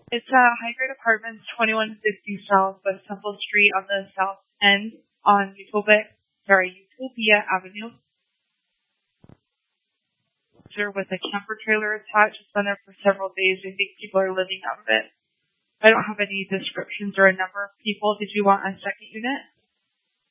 It's High-grade apartments, 2150 South West Temple Street on the south end on Utopia Avenue. With a camper trailer attached. It's been there for several days. I think people are living out of it. I don't have any descriptions or a number of people. Did you want a second unit?